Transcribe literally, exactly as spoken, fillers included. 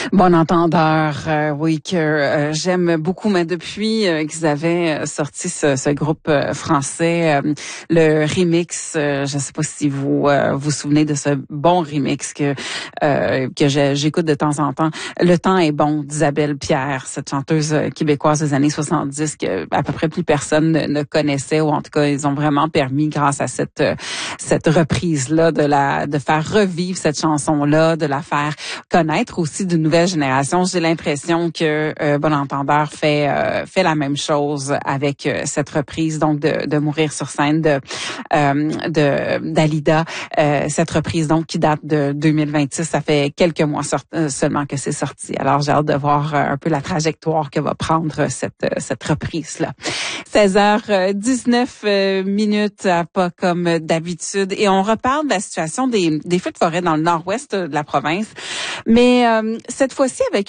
Bon entendeur, euh, oui, que euh, j'aime beaucoup, mais depuis euh, qu'ils avaient sorti ce, ce groupe euh, français, euh, le remix, euh, je ne sais pas si vous euh, vous souvenez de ce bon remix que euh, que j'écoute de temps en temps. Le temps est bon d'Isabelle Pierre, cette chanteuse québécoise des années soixante-dix que à peu près plus personne ne, ne connaissait, ou en tout cas ils ont vraiment permis, grâce à cette cette reprise là, de la de faire revivre cette chanson là, de la faire connaître aussi d'une nouvelle génération. J'ai l'impression que euh, Bon Entendeur fait euh, fait la même chose avec euh, cette reprise donc de, de Mourir sur scène de euh, de d'Alida. Euh, cette reprise donc qui date de deux mille vingt-six, ça fait quelques mois sort, euh, seulement que c'est sorti. Alors j'ai hâte de voir euh, un peu la trajectoire que va prendre cette euh, cette reprise là. seize heures dix-neuf minutes, pas comme d'habitude, et on reparle de la situation des des feux de forêt dans le nord-ouest de la province, mais euh, cette fois-ci avec